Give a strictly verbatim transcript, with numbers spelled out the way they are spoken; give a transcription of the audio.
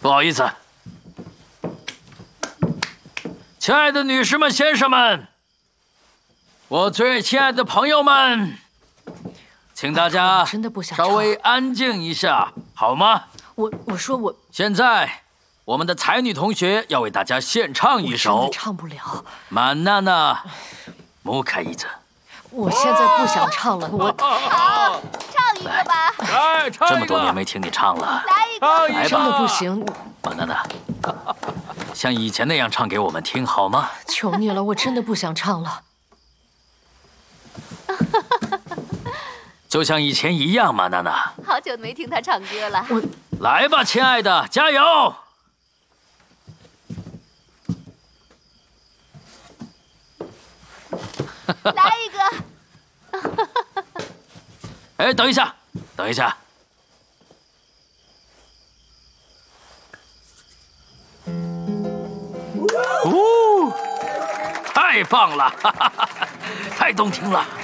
不好意思，亲爱的女士们、先生们，我最亲爱的朋友们，请大家真的不想稍微安静一下，好吗？ 我我说我现在，我们的才女同学要为大家献唱一首， 真的唱不了。 满娜娜，木卡伊子。 我现在不想唱了，我好，唱一个吧。 来，唱一个。这么多年没听你唱了， 来一个。 来吧。 真的不行。 满娜娜，像以前那样唱给我们听好吗？ 求你了，我真的不想唱了。 就像以前一样，满娜娜。 好久没听他唱歌了。 我来吧，亲爱的，加油！ 来一个。 哎，等一下，等一下。哦，太棒了，哈哈哈，太动听了。